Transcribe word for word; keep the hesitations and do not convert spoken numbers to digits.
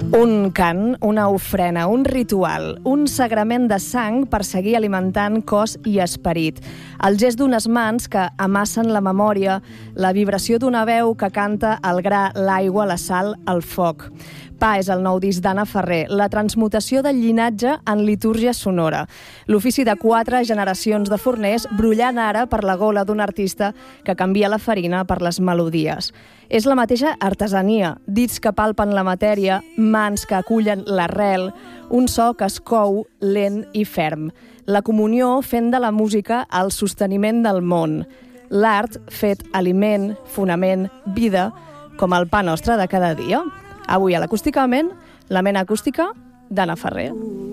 Un cant, una ofrena, un ritual, un sagrament de sang per seguir alimentant cos i esperit. El gest d'unes mans que amassen la memòria, la vibració d'una veu que canta el gra, l'aigua, la sal, el foc. Pa és el nou disc d'Anna Ferrer, la transmutació del llinatge en litúrgia sonora. L'ofici de quatre generacions de forners brollant ara per la gola d'un artista que canvia la farina per les melodies. És la mateixa artesania, dits que palpen la matèria, mans que acullen l'arrel, un so que es cou lent i ferm. La comunió fent de la música el sosteniment del món. L'art fet aliment, fonament, vida, com el pa nostre de cada dia. Avui a l'Acústicament, la mena acústica d'Anna Ferrer.